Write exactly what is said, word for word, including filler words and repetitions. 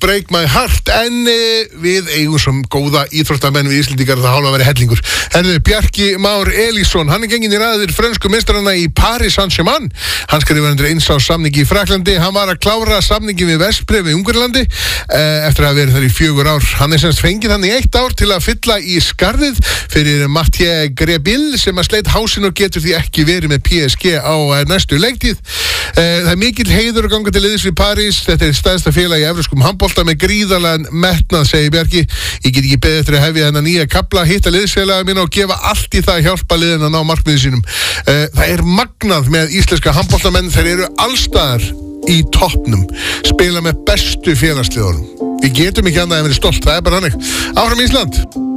Break My Heart, en uh, við eigum sem góða íþróttamenn við Íslendingar, það hálfa að vera hellingur. Herðu, Bjarki Már Elísson, hann er genginn í raðir frönsku meistarana í Paris Saint-Germain. Hann skrifaði undir eins árs samningi í Fraklandi. Hann var að klára samningi við Vestbreið við Ungverjalandi uh, eftir að hafa verið þar í fjögur ár. Hann er semst fengið hann í eitt ár til að fylla í skarðið fyrir Mathieu Grebil sem að sleit hásinn og getur því ekki verið með P S G á uh, næstu leiktíð. Uh, það er mikill heiður að ganga til liðs við París. Þetta er stærsta félag í evrópskum handbolta með gríðarlegan metnað, segir Bjarki. Ég get ekki beðið eftir að hefja þennan nýja kafla, hitta liðsfélaga mína og gefa allt í það að hjálpa liðin að ná markmiðum sínum. Uh, það er magnað með íslenska handboltamenn, þeir eru allstaðar í toppnum, spila með bestu félagsliðunum. Við getum ekki annað en verið stolt, það er bara hannig. Áfram Ísland!